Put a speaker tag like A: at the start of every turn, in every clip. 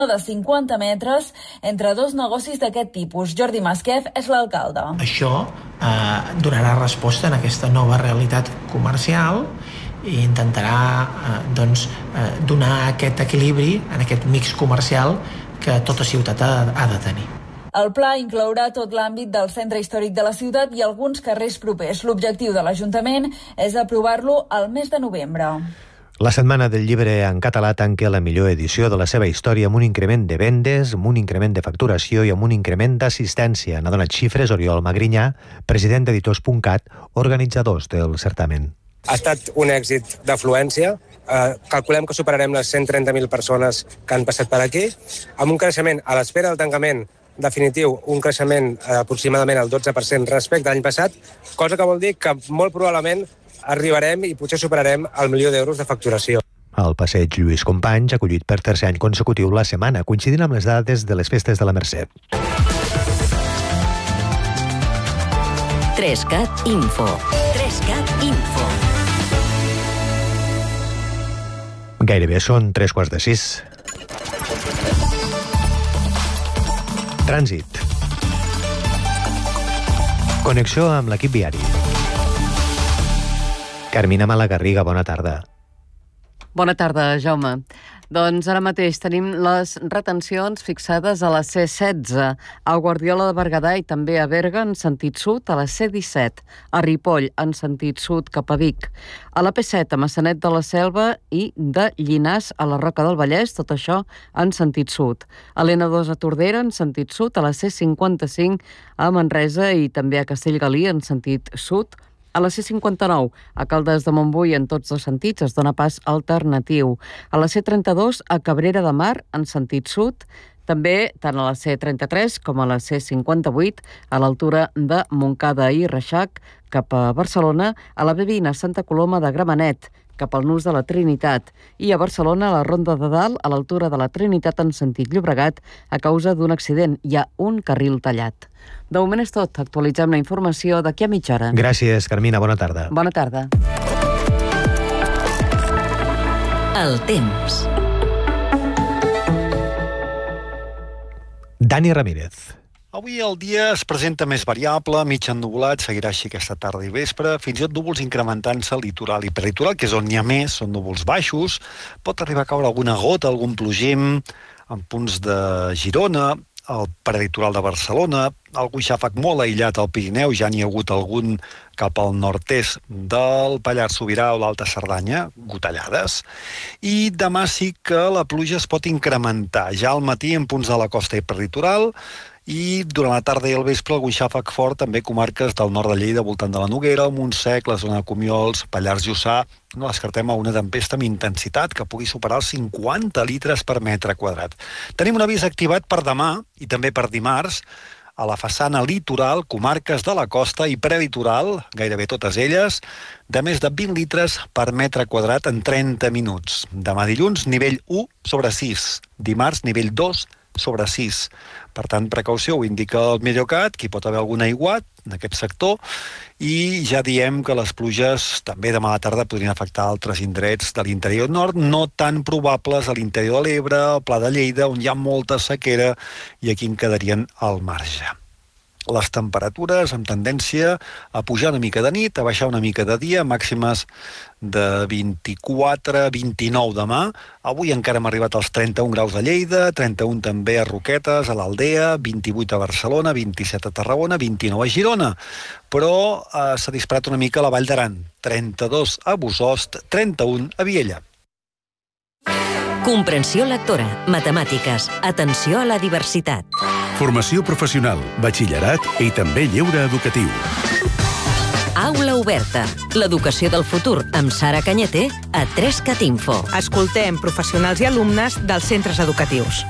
A: de 50 metres entre dos negocis d'aquest tipus. Jordi Masquef és l'alcalde.
B: Això donarà resposta en aquesta nova realitat comercial i intentarà donar aquest equilibri en aquest mix comercial que tota ciutat ha de tenir.
A: El pla inclourà tot l'àmbit del centre històric de la ciutat i alguns carrers propers. L'objectiu de l'Ajuntament és aprovar-lo al mes de novembre.
C: La Setmana del Llibre en català tanca la millor edició de la seva història amb un increment de vendes, amb un increment de facturació i amb un increment d'assistència. N'ha donat xifres Oriol Magrinyà, president d'Editors.cat, organitzadors del certamen.
D: Ha estat un èxit d'afluència. Calculem que superarem les 130.000 persones que han passat per aquí, amb un creixement a l'espera del tancament definitiu, un creixement aproximadament al 12% respecte a l'any passat, cosa que vol dir que molt probablement arribarem i potser superarem el 1 milió d'euros de facturació.
C: El passeig Lluís Companys ha acollit per tercer any consecutiu la setmana, coincidint amb les dades de les festes de la Mercè.
E: 3CAT Info. 3CAT Info.
C: Gairebé són 3:15. Trànsit. Connexió amb l'equip viari. Carmina Malagarriga, bona tarda.
F: Bona tarda, Jaume. Doncs ara mateix tenim les retencions fixades a la C16, a Guardiola de Berguedà i també a Berga en sentit sud, a la C17, a Ripoll en sentit sud cap a Vic, a la P7 a Maçanet de la Selva i de Llinars a la Roca del Vallès, tot això en sentit sud. A l'N2 a Tordera en sentit sud, a la C55 a Manresa i també a Castellgalí en sentit sud. A la C59, a Caldes de Montbui en tots dos sentits es dona pas alternatiu. A la C32, a Cabrera de Mar en sentit sud. També tant a la C33 com a la C58, a l'altura de Montcada i Reixac, cap a Barcelona, a la B20 a Santa Coloma de Gramenet, cap al Nus de la Trinitat, i a Barcelona, a la Ronda de Dalt, a l'altura de la Trinitat en sentit Llobregat, a causa d'un accident. Hi ha un carril tallat. De moment és tot. Actualitzem la informació d'aquí a mitja hora.
C: Gràcies, Carmina. Bona tarda.
F: Bona tarda.
E: El temps.
C: Dani Ramírez.
G: Avui el dia es presenta més variable, mig ennuvolat, seguirà així aquesta tarda i vespre, fins i tot núvols incrementant-se al litoral i peritoral, que és on n'hi ha més, són núvols baixos, pot arribar a caure alguna gota, algun plogim, en punts de Girona, al peritoral de Barcelona, algun xàfec molt aïllat al Pirineu, ja n'hi ha hagut algun cap al nord-est del Pallars Sobirà o l'Alta Cerdanya, gotellades, i demà sí que la pluja es pot incrementar, ja al matí en punts de la costa i peritoral, i durant la tarda i el vespre algun xàfec fort també comarques del nord de Lleida, voltant de la Noguera, el Montsec, la zona de Comiols, Pallars Jussà. No descartem una tempesta amb intensitat que pugui superar els 50 litres per metre quadrat. Tenim un avís activat per demà i també per dimarts a la façana litoral, comarques de la costa i prelitoral, gairebé totes elles, de més de 20 litres per metre quadrat en 30 minuts. Demà dilluns, nivell 1 sobre 6. Dimarts, nivell 2 sobre 6. Per tant, precaució, ho indica el Meteocat, que hi pot haver algun aiguat en aquest sector, i ja diem que les pluges també demà a la tarda podrien afectar altres indrets de l'interior nord, no tan probables a l'interior de l'Ebre, al Pla de Lleida, on hi ha molta sequera, i aquí en quedarien al marge. Les temperatures amb tendència a pujar una mica de nit, a baixar una mica de dia, màximes de 24-29 demà. Avui encara hem arribat als 31 graus a Lleida, 31 també a Roquetes, a l'Aldea, 28 a Barcelona, 27 a Tarragona, 29 a Girona. Però s'ha disparat una mica a la Vall d'Aran, 32 a Bossòst, 31 a Viella.
E: Comprensió lectora, matemàtiques, atenció a la diversitat.
H: Formació professional, batxillerat i també lleure educatiu.
E: Aula oberta, l'educació del futur amb Sara Cañete a 3CAT Info.
I: Escoltem professionals i alumnes dels centres educatius.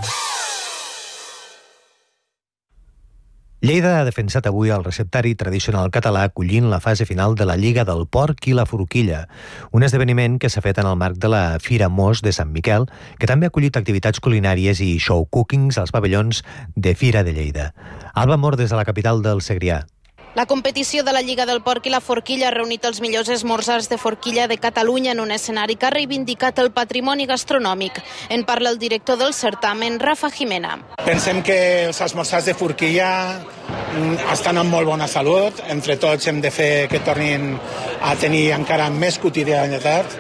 C: Lleida ha defensat avui el receptari tradicional català acollint la fase final de la Lliga del Porc i la Forquilla, un esdeveniment que s'ha fet en el marc de la Fira Mos de Sant Miquel, que també ha acollit activitats culinàries i show cookings als pavellons de Fira de Lleida. Alba Mor, des de la capital del Segrià.
J: La competició de la Lliga del Porc i la Forquilla ha reunit els millors esmorzars de forquilla de Catalunya en un escenari que ha reivindicat el patrimoni gastronòmic. En parla el director del certamen, Rafa Jimena.
K: Pensem que els esmorzars de forquilla estan en molt bona salut. Entre tots hem de fer que tornin a tenir encara més quotidianitat.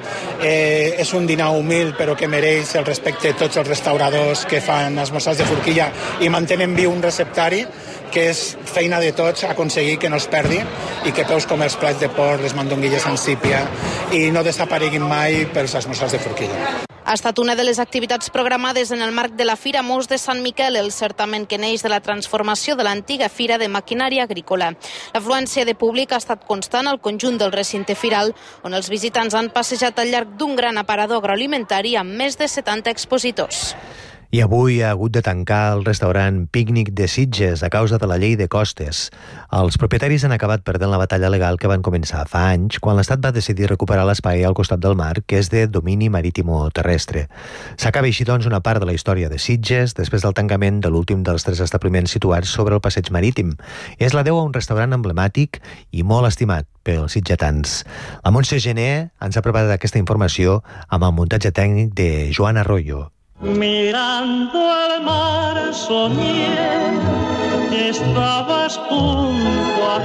K: És un dinar humil però que mereix el respecte de tots els restauradors que fan esmorzars de forquilla i mantenen viu un receptari que és feina de tots aconseguir que no es perdi i que peus com els plats de porc, les mandonguilles en sípia i no desapareguin mai pels esmorzars de forquilla.
J: Ha estat una de les activitats programades en el marc de la Fira Mos de Sant Miquel, el certamen que neix de la transformació de l'antiga fira de maquinària agrícola. L'afluència de públic ha estat constant al conjunt del recinte firal, on els visitants han passejat al llarg d'un gran aparador agroalimentari amb més de 70 expositors.
C: I avui ha hagut de tancar el restaurant Pícnic de Sitges a causa de la llei de costes. Els propietaris han acabat perdent la batalla legal que van començar fa anys, quan l'Estat va decidir recuperar l'espai al costat del mar, que és de domini marítim-terrestre. S'acaba així, doncs, una part de la història de Sitges després del tancament de l'últim dels 3 establiments situats sobre el passeig marítim. És la deu a un restaurant emblemàtic i molt estimat pels sitgetans. La Montse Gené ens ha preparat aquesta informació amb el muntatge tècnic de Joan Arroyo.
L: Mirando al mar soñé que estabas junto a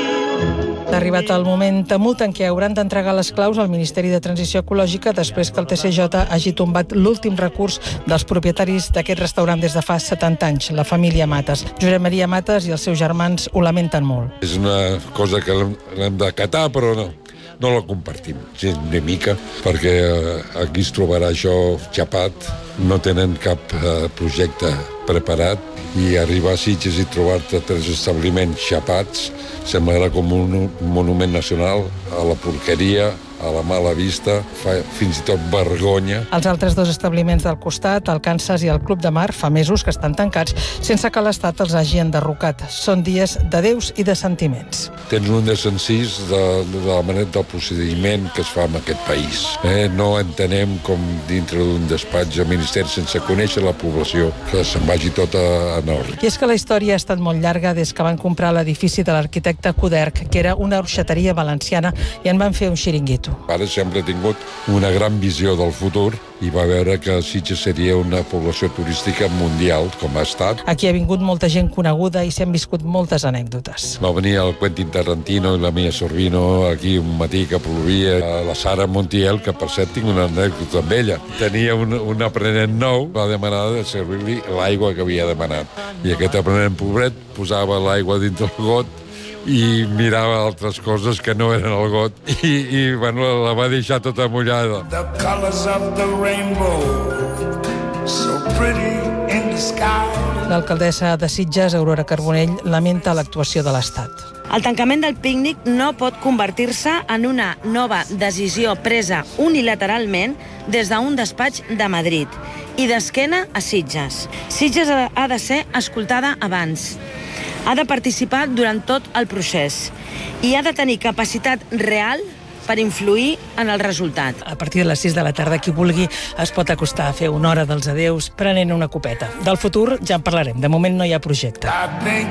L: mí.
I: Ha arribat el moment temut en què hauran d'entregar les claus al Ministeri de Transició Ecològica després que el TCJ hagi tombat l'últim recurs dels propietaris d'aquest restaurant des de fa 70 anys, la família Mates. Josep Maria Mates i els seus germans ho lamenten molt.
M: És una cosa que l'hem d'acatar, però no la compartim, una mica, perquè aquí es trobarà això xapat, no tenen cap projecte preparat i arribar a Sitges i trobar-te 3 establiments xapats semblarà com un monument nacional a la porqueria, a la mala vista, fa fins i tot vergonya.
I: Els altres 2 establiments del costat, el Kansas i el Club de Mar, fa mesos que estan tancats sense que l'Estat els hagi enderrocat. Són dies de déus i de sentiments.
M: Tens un desencís de la manera del procediment que es fa en aquest país. No entenem com dintre d'un despatx de ministeri sense conèixer la població que se'n vagi tot a nord.
I: I és que la història ha estat molt llarga des que van comprar l'edifici de l'arquitecte Coderch, que era una orxateria valenciana, i en van fer un xiringuito.
M: Ara sempre ha tingut una gran visió del futur i va veure que Sitges seria una població turística mundial, com ha estat.
I: Aquí ha vingut molta gent coneguda i s'han viscut moltes anècdotes.
M: Va venir el Quentin Tarantino i la Mia Sorvino aquí un matí que plovia, la Sara Montiel, que per cert tinc una anècdota amb ella. Tenia un aprenent nou, va demanar de servir-li l'aigua que havia demanat. I aquest aprenent pobret posava l'aigua dintre el got i mirava altres coses que no eren el got i bueno, la va deixar tota mullada. The colors of the rainbow,
I: so pretty in the sky. L'alcaldessa de Sitges, Aurora Carbonell, lamenta l'actuació de l'Estat.
N: El tancament del pícnic no pot convertir-se en una nova decisió presa unilateralment des d'un despatx de Madrid i d'esquena a Sitges. Sitges ha de ser escoltada abans. Ha de participar durant tot el procés i ha de tenir capacitat real per influir en el resultat.
I: A partir de les 6 de la tarda, qui vulgui es pot acostar a fer una hora dels adeus prenent una copeta. Del futur ja en parlarem. De moment no hi ha projecte.